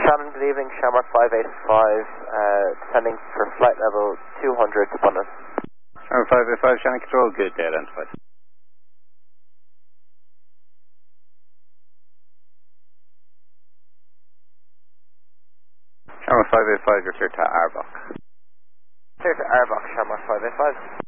Shannon, good evening. Shamrock 585, descending for flight level 200 to Bundas. Shamrock 585, Shannon Control, good day identified. Shamrock 585, you're clear to Arbok. Clear to Arbok, Shamrock 585.